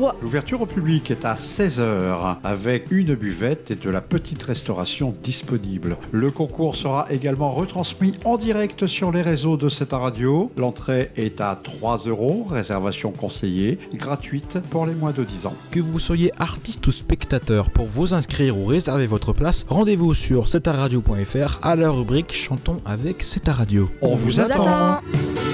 voix. L'ouverture au public est à 16h avec une buvette et de la petite restauration disponible. Le concours sera également retransmis en direct sur les réseaux de cette radio. L'entrée est à 3 €, réservation conseillée, gratuite pour les moins de 10 ans. Que vous soyez artiste ou spectateur, pour vous inscrire ou réserver votre place, rendez-vous sur cetaradio.fr à la rubrique Chantons avec Ceta Radio. On vous attend.